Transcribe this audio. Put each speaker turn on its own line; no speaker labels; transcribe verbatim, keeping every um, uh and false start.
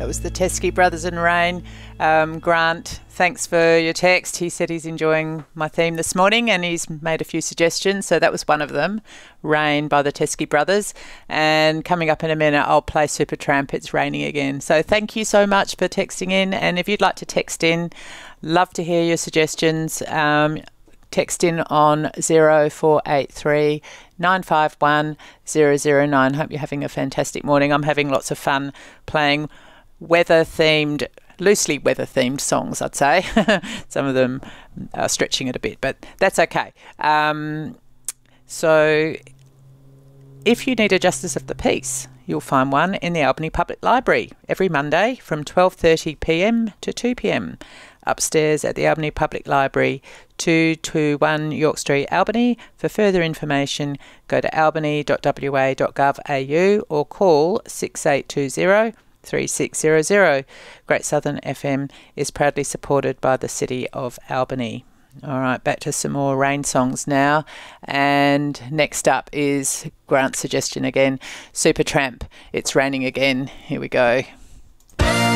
That was the Teskey Brothers and Rain. Um, Grant, thanks for your text. He said he's enjoying my theme this morning and he's made a few suggestions. So that was one of them, Rain by the Teskey Brothers. And coming up in a minute, I'll play Supertramp, It's Raining Again. So thank you so much for texting in. And if you'd like to text in, love to hear your suggestions. Um, text in on zero four eight three nine five one zero zero nine. Hope you're having a fantastic morning. I'm having lots of fun playing weather-themed, loosely weather-themed songs, I'd say. Some of them are stretching it a bit, but that's okay. Um, so if you need a Justice of the Peace, you'll find one in the Albany Public Library every Monday from twelve thirty p m to two p m upstairs at the Albany Public Library, two two one York Street, Albany. For further information, go to albany dot w a dot gov dot a u or call six eight two zero three six zero zero. Great Southern F M is proudly supported by the City of Albany. All right, back to some more rain songs now. And next up is Grant's suggestion again, Supertramp, It's Raining Again. Here we go.